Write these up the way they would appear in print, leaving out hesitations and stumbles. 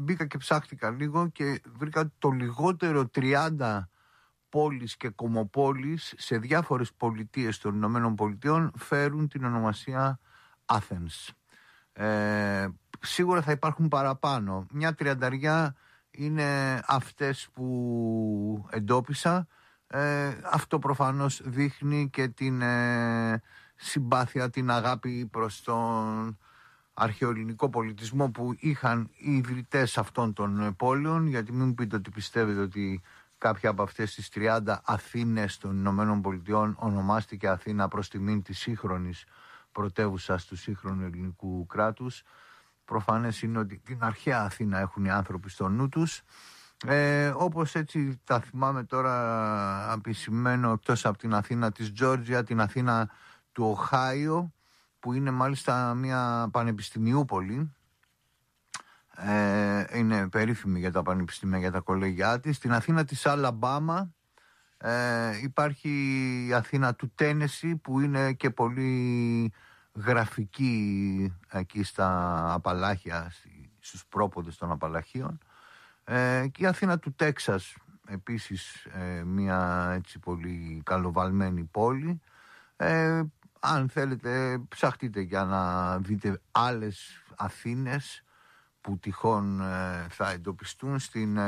μπήκα και ψάχτηκα λίγο και βρήκα ότι το λιγότερο 30 πόλεις και κομμοπόλεις σε διάφορες πολιτείες των Ηνωμένων Πολιτειών φέρουν την ονομασία Athens. Σίγουρα θα υπάρχουν παραπάνω. Μια 30 είναι αυτές που εντόπισα. Αυτό προφανώς δείχνει και την συμπάθεια, την αγάπη προς τον αρχαιοελληνικό πολιτισμό που είχαν οι ιδρυτές αυτών των πόλεων, γιατί μην μου πείτε ότι πιστεύετε ότι κάποια από αυτές τις 30 Αθήνες των Ηνωμένων Πολιτειών ονομάστηκε Αθήνα προς τιμήν της σύγχρονης πρωτεύουσας του σύγχρονου ελληνικού κράτους. Προφανές είναι ότι την αρχαία Αθήνα έχουν οι άνθρωποι στο νου τους. Όπως έτσι τα θυμάμαι τώρα, επισημαίνω εκτός από την Αθήνα της Τζόρτζια, την Αθήνα του Οχάιο, που είναι μάλιστα μια πανεπιστημιούπολη. Είναι περίφημη για τα πανεπιστήμια, για τα κολέγια της. Στην Αθήνα της Αλαμπάμα υπάρχει η Αθήνα του Τένεση, που είναι και πολύ γραφική εκεί στα Απαλάχια, στους πρόποδες των Απαλαχίων. Και η Αθήνα του Τέξας επίσης, μια έτσι πολύ καλοβαλμένη πόλη. Αν θέλετε ψαχτείτε για να δείτε άλλες Αθήνες που τυχόν θα εντοπιστούν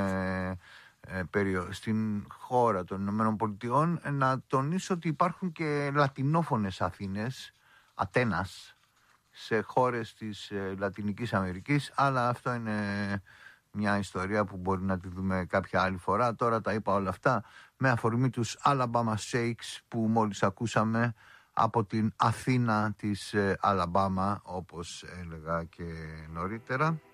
στην χώρα των Ηνωμένων Πολιτειών. Να τονίσω ότι υπάρχουν και λατινόφωνες Αθήνες, Ατένας, σε χώρες της Λατινικής Αμερικής, αλλά αυτό είναι μια ιστορία που μπορεί να τη δούμε κάποια άλλη φορά. Τώρα τα είπα όλα αυτά με αφορμή τους Alabama Shakes που μόλις ακούσαμε από την Αθήνα της Αλαμπάμα, όπως έλεγα και νωρίτερα.